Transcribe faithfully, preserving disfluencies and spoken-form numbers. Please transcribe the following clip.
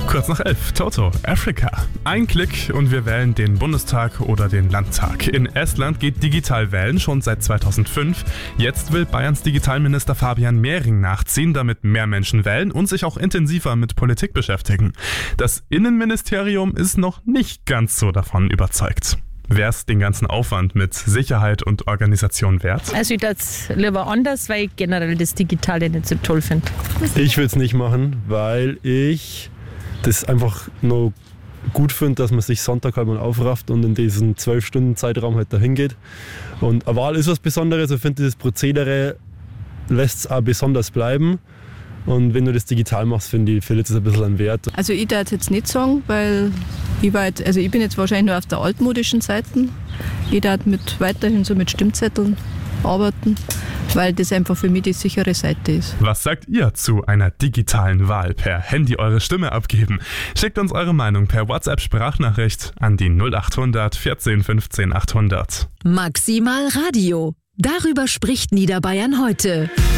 Kurz nach elf, Toto, Africa. Ein Klick und wir wählen den Bundestag oder den Landtag. In Estland geht digital wählen schon seit zweitausendfünf. Jetzt will Bayerns Digitalminister Fabian Mehring nachziehen, damit mehr Menschen wählen und sich auch intensiver mit Politik beschäftigen. Das Innenministerium ist noch nicht ganz so davon überzeugt. Wäre es den ganzen Aufwand mit Sicherheit und Organisation wert? Also ich würde es lieber anders, weil ich generell das Digitale nicht so toll finde. Ich würde es nicht machen, weil ich das einfach nur gut finde, dass man sich Sonntag halt mal aufrafft und in diesen zwölf Stunden Zeitraum halt dahin geht. Und eine Wahl ist was Besonderes. Ich finde, dieses Prozedere lässt es auch besonders bleiben. Und wenn du das digital machst, finde ich, verliert es ein bisschen an Wert. Also ich darf jetzt nicht sagen, weil ich, war jetzt, also ich bin jetzt wahrscheinlich nur auf der altmodischen Seite. Ich darf mit, weiterhin so mit Stimmzetteln arbeiten, weil das einfach für mich die sichere Seite ist. Was sagt ihr zu einer digitalen Wahl? Per Handy eure Stimme abgeben? Schickt uns eure Meinung per WhatsApp-Sprachnachricht an die null achthundert vierzehn fünfzehn achthundert. Maximal Radio. Darüber spricht Niederbayern heute.